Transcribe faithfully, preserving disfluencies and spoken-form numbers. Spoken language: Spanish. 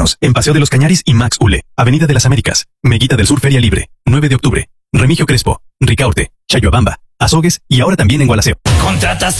Cercanos, en Paseo de los Cañaris y Max Ule, Avenida de las Américas, Meguita del Sur Feria Libre, nueve de octubre, Remigio Crespo, Ricaurte, Chayuabamba, Azogues y ahora también en Gualaceo. Contratación